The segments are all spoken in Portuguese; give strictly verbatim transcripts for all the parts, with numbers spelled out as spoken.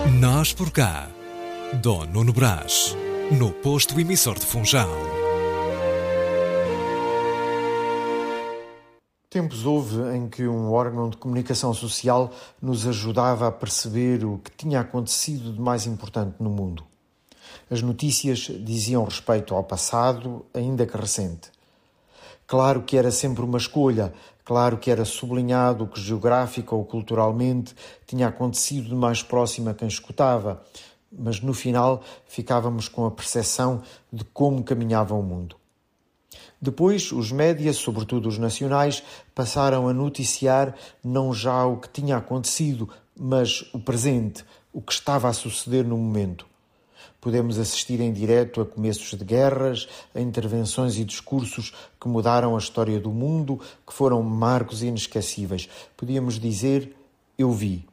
Nós por cá, Dom Nuno Brás, no posto emissor de Funchal. Tempos houve em que um órgão de comunicação social nos ajudava a perceber o que tinha acontecido de mais importante no mundo. As notícias diziam respeito ao passado, ainda que recente. Claro que era sempre uma escolha, claro que era sublinhado o que geográfica ou culturalmente tinha acontecido de mais próximo a quem escutava, mas no final ficávamos com a percepção de como caminhava o mundo. Depois, os médias, sobretudo os nacionais, passaram a noticiar não já o que tinha acontecido, mas o presente, o que estava a suceder no momento. Podemos assistir em direto a começos de guerras, a intervenções e discursos que mudaram a história do mundo, que foram marcos inesquecíveis. Podíamos dizer, eu vi.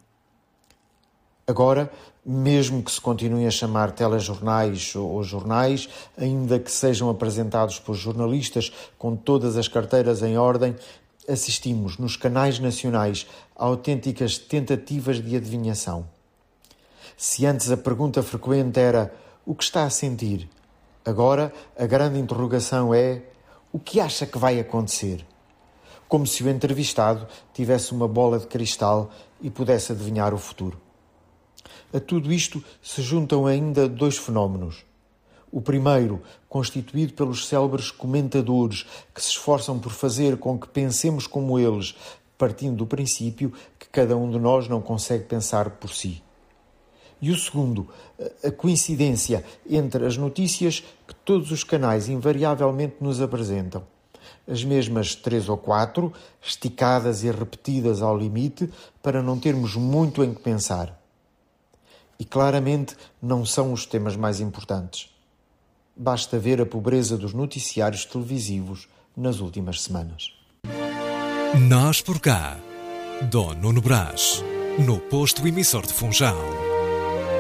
Agora, mesmo que se continuem a chamar telejornais ou jornais, ainda que sejam apresentados por jornalistas com todas as carteiras em ordem, assistimos nos canais nacionais a autênticas tentativas de adivinhação. Se antes a pergunta frequente era o que está a sentir, agora a grande interrogação é o que acha que vai acontecer? Como se o entrevistado tivesse uma bola de cristal e pudesse adivinhar o futuro. A tudo isto se juntam ainda dois fenómenos. O primeiro, constituído pelos célebres comentadores que se esforçam por fazer com que pensemos como eles, partindo do princípio que cada um de nós não consegue pensar por si. E o segundo, a coincidência entre as notícias que todos os canais invariavelmente nos apresentam. As mesmas três ou quatro, esticadas e repetidas ao limite, para não termos muito em que pensar. E claramente não são os temas mais importantes. Basta ver a pobreza dos noticiários televisivos nas últimas semanas. Nós por cá, Dom Nuno Brás, no posto emissor de Funchal.